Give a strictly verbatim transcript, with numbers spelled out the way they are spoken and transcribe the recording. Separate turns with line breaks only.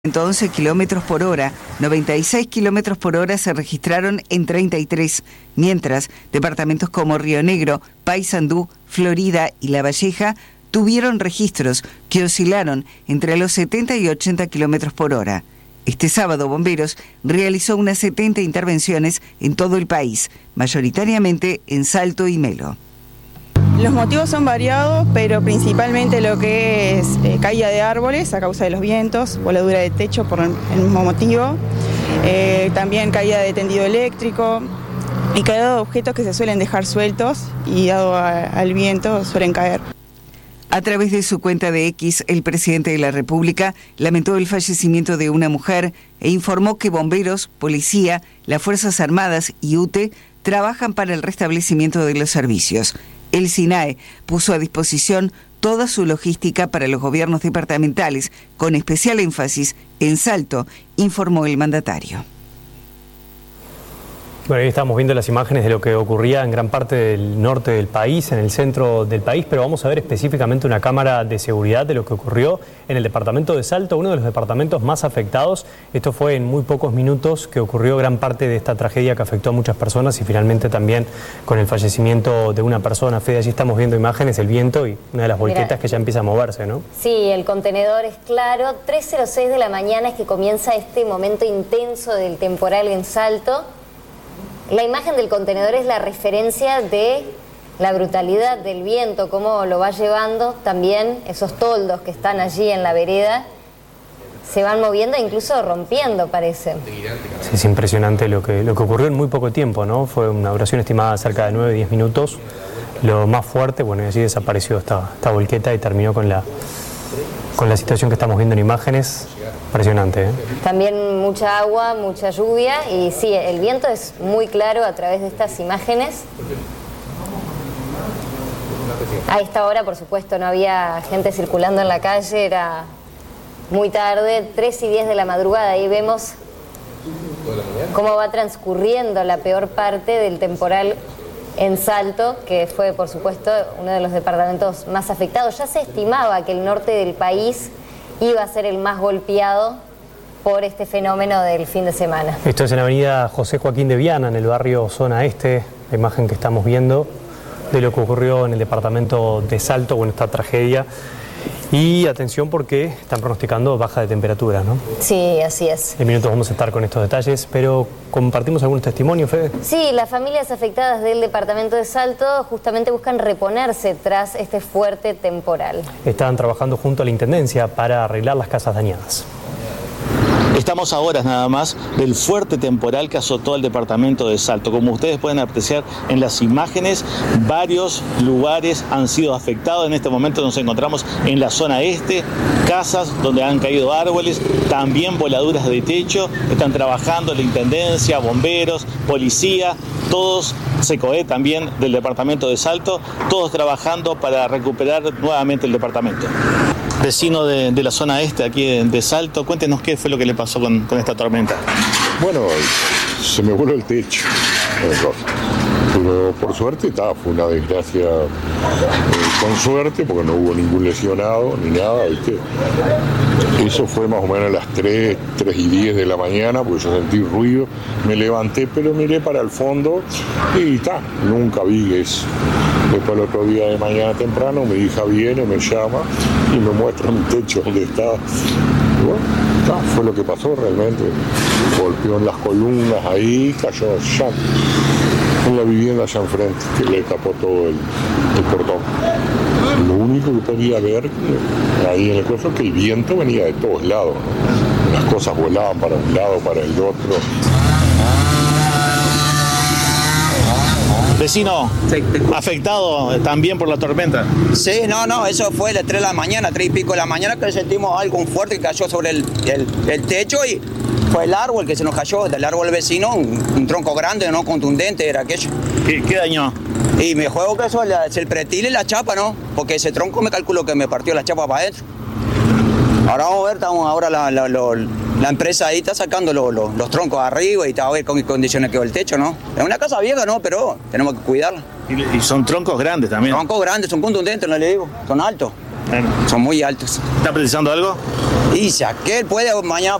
ciento once kilómetros por hora, noventa y seis kilómetros por hora se registraron en treinta y tres, mientras departamentos como Río Negro, Paysandú, Florida y La Valleja tuvieron registros que oscilaron entre los setenta y ochenta kilómetros por hora. Este sábado, Bomberos realizó unas setenta intervenciones en todo el país, mayoritariamente en Salto y Melo.
Los motivos son variados, pero principalmente lo que es eh, caída de árboles a causa de los vientos, voladura de techo por el mismo motivo, eh, también caída de tendido eléctrico y caída de objetos que se suelen dejar sueltos y dado a, al viento suelen caer.
A través de su cuenta de X, el presidente de la República lamentó el fallecimiento de una mujer e informó que bomberos, policía, las Fuerzas Armadas y U T E trabajan para el restablecimiento de los servicios. El SINAE puso a disposición toda su logística para los gobiernos departamentales, con especial énfasis en Salto, informó el mandatario.
Bueno, ahí estamos viendo las imágenes de lo que ocurría en gran parte del norte del país, en el centro del país, pero vamos a ver específicamente una cámara de seguridad de lo que ocurrió en el departamento de Salto, uno de los departamentos más afectados. Esto fue en muy pocos minutos que ocurrió gran parte de esta tragedia que afectó a muchas personas y finalmente también con el fallecimiento de una persona. Fede, allí estamos viendo imágenes, el viento y una de las volquetas Mira, que ya empieza a moverse, ¿no?
Sí, el contenedor es claro. tres cero seis de la mañana es que comienza este momento intenso del temporal en Salto. La imagen del contenedor es la referencia de la brutalidad del viento, cómo lo va llevando. También esos toldos que están allí en la vereda se van moviendo e incluso rompiendo, parece.
Sí, es impresionante lo que, lo que ocurrió en muy poco tiempo, ¿no? Fue una duración estimada cerca de nueve a diez minutos. Lo más fuerte, bueno, y allí desapareció esta, esta volqueta y terminó con la, con la situación que estamos viendo en imágenes. Impresionante, ¿eh?
También mucha agua, mucha lluvia y sí, el viento es muy claro a través de estas imágenes. A esta hora, por supuesto, no había gente circulando en la calle, era muy tarde, tres y diez de la madrugada. Ahí vemos cómo va transcurriendo la peor parte del temporal en Salto, que fue, por supuesto, uno de los departamentos más afectados. Ya se estimaba que el norte del país iba a ser el más golpeado por este fenómeno del fin de semana.
Esto es en la avenida José Joaquín de Viana, en el barrio Zona Este, la imagen que estamos viendo de lo que ocurrió en el departamento de Salto con esta tragedia. Y atención porque están pronosticando baja de temperatura, ¿no?
Sí, así es.
En minutos vamos a estar con estos detalles, pero ¿compartimos algunos testimonios, Fede?
Sí, las familias afectadas del departamento de Salto justamente buscan reponerse tras este fuerte temporal.
Estaban trabajando junto a la Intendencia para arreglar las casas dañadas.
Estamos a horas nada más del fuerte temporal que azotó al departamento de Salto. Como ustedes pueden apreciar en las imágenes, varios lugares han sido afectados. En este momento nos encontramos en la zona este, casas donde han caído árboles, también voladuras de techo. Están trabajando la Intendencia, bomberos, policía, todos, SECOE también del departamento de Salto, todos trabajando para recuperar nuevamente el departamento. Vecino de, de la zona este, aquí de, de Salto, cuéntenos qué fue lo que le pasó con, con esta tormenta.
Bueno, se me voló el techo, pero por suerte está, fue una desgracia eh, con suerte, porque no hubo ningún lesionado ni nada, ¿viste? Eso fue más o menos a las tres, tres y diez de la mañana, porque yo sentí ruido, me levanté, pero miré para el fondo y está, nunca vi eso. Después el otro día de mañana temprano mi hija viene, me llama y me muestra mi techo donde está. Y bueno, está, fue lo que pasó realmente. Golpeó en las columnas ahí, cayó ya en la vivienda allá enfrente, que le tapó todo el, el portón. Lo único que podía ver ahí en el coso es que el viento venía de todos lados, ¿no? Las cosas volaban para un lado, para el otro.
Vecino, sí, afectado también por la tormenta.
Sí, no, no, eso fue a las tres de la mañana, tres y pico de la mañana que sentimos algo fuerte que cayó sobre el, el, el techo y fue el árbol que se nos cayó, del árbol vecino, un, un tronco grande, no contundente era aquello.
¿Qué, qué dañó?
Y me juego que eso es el pretil y la chapa, ¿no? Porque ese tronco me calculo que me partió la chapa para adentro. Ahora vamos a ver, estamos ahora la, la, la, la empresa ahí está sacando lo, lo, los troncos arriba y está a ver con qué condiciones quedó el techo, ¿no? Es una casa vieja, ¿no? Pero tenemos que cuidarla.
Y, y son troncos grandes también.
Troncos grandes, son contundentes, no le digo, son altos.
Bueno.
Son muy altos.
¿Está precisando algo?
Y si aquel puede, mañana